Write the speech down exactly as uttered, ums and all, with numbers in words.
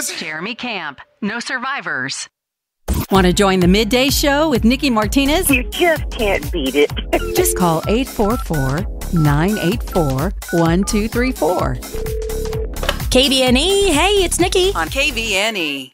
us? Jeremy Camp. No survivors. Want to join the Midday Show with Nikki Martinez? You just can't beat it. Just call eight four four, nine eight four, one two three four. K V N E, hey, it's Nikki. On K V N E.